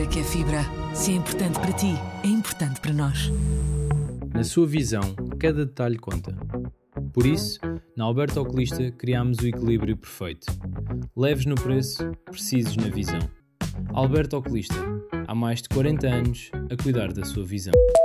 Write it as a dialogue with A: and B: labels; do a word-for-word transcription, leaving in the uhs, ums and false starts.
A: Fibra que é fibra. Se é importante para ti, é importante para nós.
B: Na sua visão, cada detalhe conta. Por isso, na Alberto Oculista criámos o equilíbrio perfeito. Leves no preço, precisos na visão. Alberto Oculista, há mais de quarenta anos a cuidar da sua visão.